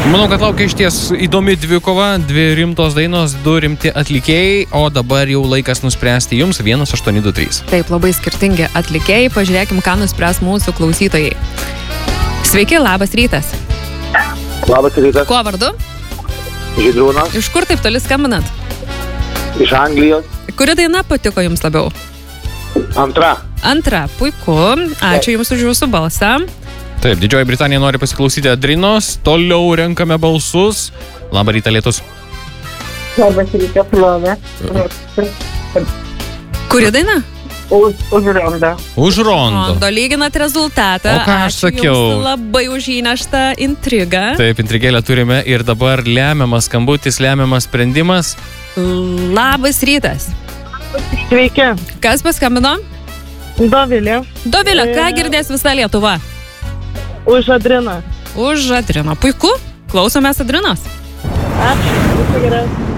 Manau, kad laukia išties įdomi dvikova, 2 rimtos dainos, 2 rimti atlikėjai, o dabar jau laikas nuspręsti jums 1823. Taip, labai skirtingi atlikėjai, pažiūrėkim, ką nuspręs mūsų klausytojai. Sveiki, labas rytas. Labas rytas. Kuo vardu? Žydrūnas. Iš kur taip toli skambinat? Iš Anglijos. Kuri daina patiko jums labiau? Antra, puiku. Ačiū jums už jūsų balsą. Taip, Didžioji Britanija nori pasiklausyti Adrinos, toliau renkame balsus. Labą rytą, Lietus. Labas rytas, Love. Kuri daina? Už Rondo. Už Rondo. Rondo lyginat rezultatą. O ką aš sakiau? Ačiū jums labai už įneštą intrigą. Taip, intrigėlę turime ir dabar lemiamas skambutis, lemiamas sprendimas. Labas rytas. Sveiki. Kas paskambino? Dovilė. Dovilė, ką girdės visa Lietuva? Už Adriną. Už Adriną. Puiku. Klausomės Adrinos. Ačiū. Gerai.